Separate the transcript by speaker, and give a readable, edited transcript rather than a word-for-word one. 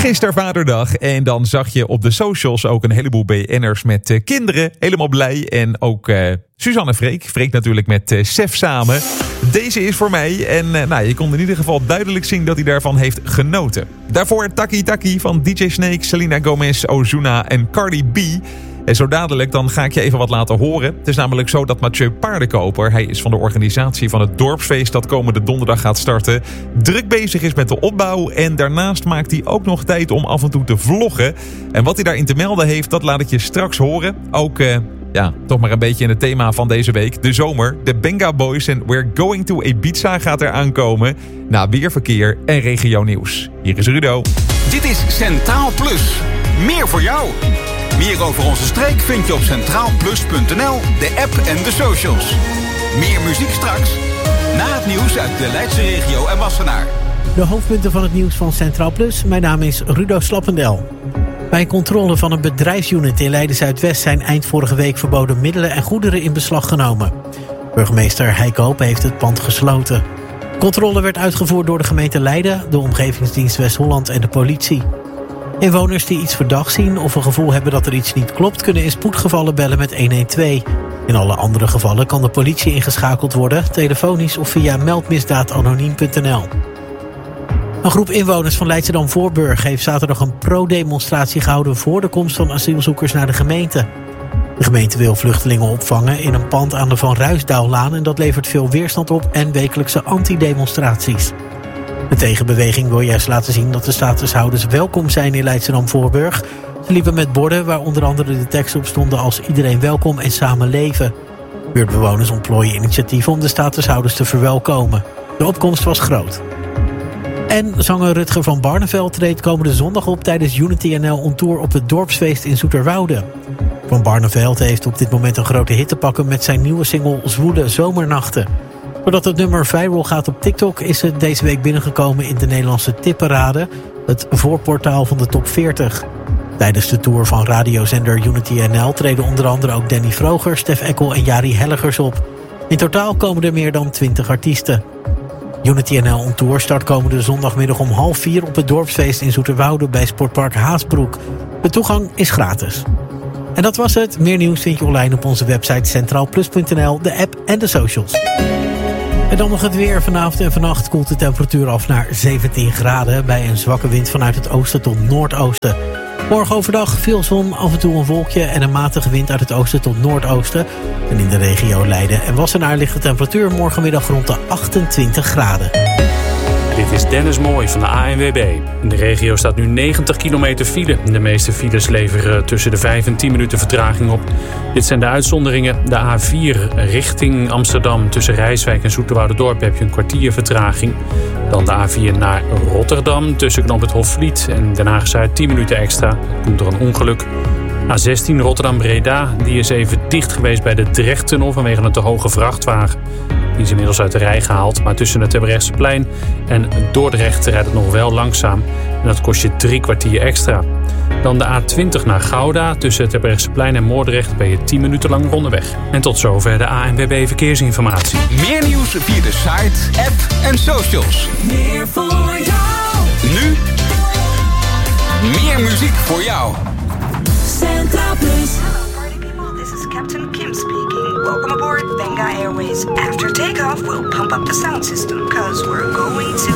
Speaker 1: Gisteren Vaderdag en dan zag je op de socials ook een heleboel BN'ers met kinderen. Helemaal blij. En ook Suzanne Freek. Freek natuurlijk met Sef samen. Deze is voor mij. En je kon in ieder geval duidelijk zien dat hij daarvan heeft genoten. Daarvoor Taki Taki van DJ Snake, Selena Gomez, Ozuna en Cardi B. En zo dadelijk dan ga ik je even wat laten horen. Het is namelijk zo dat Mathieu Paardenkoper, hij is van de organisatie van het dorpsfeest dat komende donderdag gaat starten, druk bezig is met de opbouw. En daarnaast maakt hij ook nog tijd om af en toe te vloggen. En wat hij daarin te melden heeft, dat laat ik je straks horen. Ook toch maar een beetje in het thema van deze week. De zomer, de Benga Boys en We're Going to Ibiza gaat er aankomen. Na weerverkeer en regionieuws. Hier is Rudo.
Speaker 2: Dit is Centraal Plus. Meer voor jou. Meer over onze streek vind je op centraalplus.nl, de app en de socials. Meer muziek straks, na het nieuws uit de Leidse regio en Wassenaar.
Speaker 3: De hoofdpunten van het nieuws van Centraal Plus. Mijn naam is Rudo Slappendel. Bij een controle van een bedrijfsunit in Leiden-Zuidwest zijn eind vorige week verboden middelen en goederen in beslag genomen. Burgemeester Heikoop heeft het pand gesloten. De controle werd uitgevoerd door de gemeente Leiden, de Omgevingsdienst West-Holland en de politie. Inwoners die iets verdacht zien of een gevoel hebben dat er iets niet klopt, kunnen in spoedgevallen bellen met 112. In alle andere gevallen kan de politie ingeschakeld worden, telefonisch of via meldmisdaadanoniem.nl. Een groep inwoners van Leidschendam-Voorburg heeft zaterdag een pro-demonstratie gehouden voor de komst van asielzoekers naar de gemeente. De gemeente wil vluchtelingen opvangen in een pand aan de Van Ruisdaallaan en dat levert veel weerstand op en wekelijkse antidemonstraties. De tegenbeweging wil juist laten zien dat de statushouders welkom zijn in Leidschendam-Voorburg. Ze liepen met borden waar onder andere de teksten op stonden als iedereen welkom en samen leven. Buurtbewoners ontplooien initiatieven om de statushouders te verwelkomen. De opkomst was groot. En zanger Rutger van Barneveld treedt komende zondag op tijdens Unity NL On Tour op het dorpsfeest in Zoeterwoude. Van Barneveld heeft op dit moment een grote hit te pakken met zijn nieuwe single Zwoele Zomernachten. Doordat het nummer viral gaat op TikTok is het deze week binnengekomen in de Nederlandse tipparade, het voorportaal van de top 40. Tijdens de tour van radiozender Unity NL treden onder andere ook Danny Vroger, Stef Eckel en Jari Hellegers op. In totaal komen er meer dan 20 artiesten. Unity NL On Tour start komende zondagmiddag om 3:30 op het dorpsfeest in Zoeterwoude bij Sportpark Haasbroek. De toegang is gratis. En dat was het. Meer nieuws vind je online op onze website centraalplus.nl, de app en de socials. En dan nog het weer. Vanavond en vannacht koelt de temperatuur af naar 17 graden... bij een zwakke wind vanuit het oosten tot noordoosten. Morgen overdag veel zon, af en toe een wolkje... en een matige wind uit het oosten tot noordoosten. En in de regio Leiden en Wassenaar ligt de temperatuur morgenmiddag rond de 28 graden.
Speaker 4: Dit is Dennis Mooij van de ANWB. In de regio staat nu 90 kilometer file. De meeste files leveren tussen de 5 en 10 minuten vertraging op. Dit zijn de uitzonderingen. De A4 richting Amsterdam tussen Rijswijk en Zoeterwouderdorp heb je een kwartier vertraging. Dan de A4 naar Rotterdam tussen knooppunt Hofvliet en Den Haag-Zuid 10 minuten extra. Komt door een ongeluk. A16 Rotterdam-Breda, die is even dicht geweest bij de Drechttunnel vanwege een te hoge vrachtwagen. Die is inmiddels uit de rij gehaald, maar tussen het Terbrechtseplein en Dordrecht rijdt het nog wel langzaam. En dat kost je 3 kwartier extra. Dan de A20 naar Gouda, tussen het Terbrechtseplein en Moordrecht ben je 10 minuten lang onderweg. En tot zover de ANWB Verkeersinformatie.
Speaker 2: Meer nieuws via de site, app en socials.
Speaker 5: Meer voor jou.
Speaker 2: Nu, meer muziek voor jou.
Speaker 5: Centraal Plus.
Speaker 6: Hello party people, this is Captain Kim speaking. Welcome aboard Benga Airways. After takeoff, we'll pump up the sound system, cause we're going to